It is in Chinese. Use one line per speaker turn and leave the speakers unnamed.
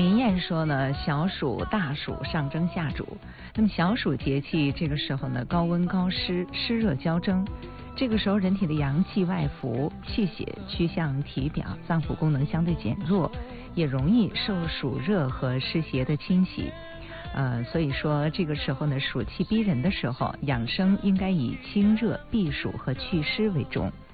民谚说呢，小暑大暑上蒸下煮。那么小暑节气这个时候呢，高温高湿，湿热交蒸。这个时候人体的阳气外浮，气血趋向体表，脏腑功能相对减弱，也容易受暑热和湿邪的侵袭。所以说这个时候呢，暑气逼人的时候，养生应该以清热避暑和祛湿为重。